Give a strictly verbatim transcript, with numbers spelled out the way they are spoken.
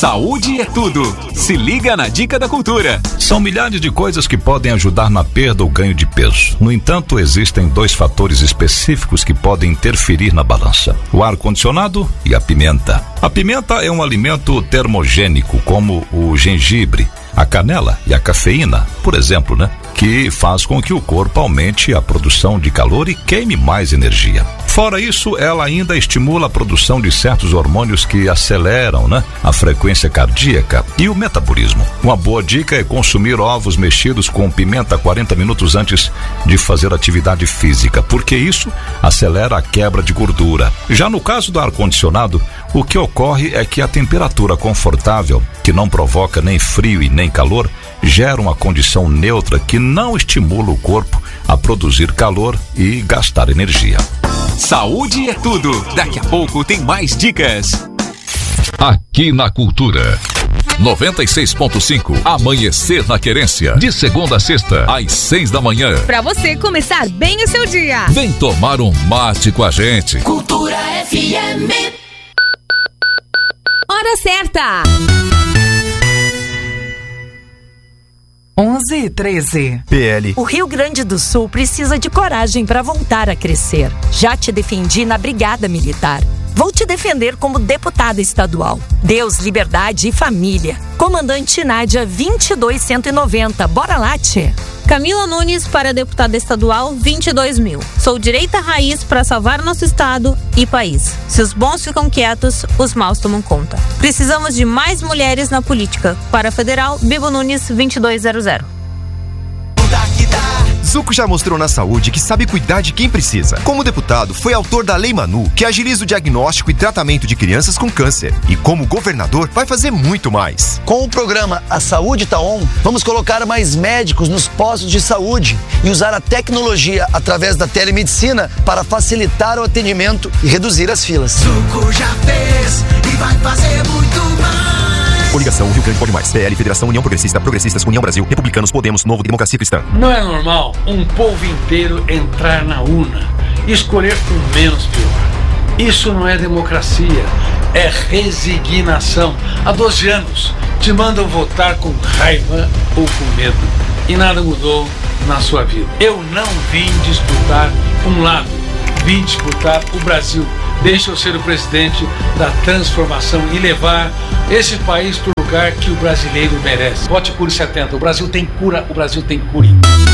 Saúde é tudo. Se liga na Dica da Cultura. São milhares de coisas que podem ajudar na perda ou ganho de peso. No entanto, existem dois fatores específicos que podem interferir na balança: o ar-condicionado e a pimenta. A pimenta é um alimento termogênico, como o gengibre, a canela e a cafeína, por exemplo, né? Que faz com que o corpo aumente a produção de calor e queime mais energia. Fora isso, ela ainda estimula a produção de certos hormônios que aceleram, né, a frequência cardíaca e o metabolismo. Uma boa dica é consumir ovos mexidos com pimenta quarenta minutos antes de fazer atividade física, porque isso acelera a quebra de gordura. Já no caso do ar-condicionado, o que ocorre é que a temperatura confortável, que não provoca nem frio e nem calor, gera uma condição neutra que não estimula o corpo a produzir calor e gastar energia. Saúde é tudo. Daqui a pouco tem mais dicas. Aqui na Cultura. noventa e seis ponto cinco. Amanhecer na Querência. De segunda a sexta, às seis da manhã. Pra você começar bem o seu dia. Vem tomar um mate com a gente. Cultura F M. Hora certa. onze e treze. P L. O Rio Grande do Sul precisa de coragem para voltar a crescer. Já te defendi na Brigada Militar. Vou te defender como deputada estadual. Deus, liberdade e família. Comandante Nádia vinte e dois cento e noventa. Bora lá, tchê. Camila Nunes para deputada estadual vinte e dois mil. Sou direita raiz para salvar nosso estado e país. Se os bons ficam quietos, os maus tomam conta. Precisamos de mais mulheres na política. Para a federal, Bibo Nunes vinte e dois zero zero. Zuco já mostrou na saúde que sabe cuidar de quem precisa. Como deputado, foi autor da Lei Manu, que agiliza o diagnóstico e tratamento de crianças com câncer. E como governador, vai fazer muito mais. Com o programa A Saúde Tá On, vamos colocar mais médicos nos postos de saúde e usar a tecnologia através da telemedicina para facilitar o atendimento e reduzir as filas. Zuco já fez e vai fazer muito mais. Coligação Rio Grande Pode Mais. P L, Federação União Progressista, Progressistas, União Brasil, Republicanos, Podemos, Novo, Democracia Cristã. Não é normal um povo inteiro entrar na urna e escolher o menos pior. Isso não é democracia, é resignação. Há doze anos te mandam votar com raiva ou com medo e nada mudou na sua vida. Eu não vim disputar um lado, vim disputar o Brasil. Deixa eu ser o presidente da transformação e levar esse país para o lugar que o brasileiro merece. Vote Cure setenta. O Brasil tem cura, o Brasil tem cure.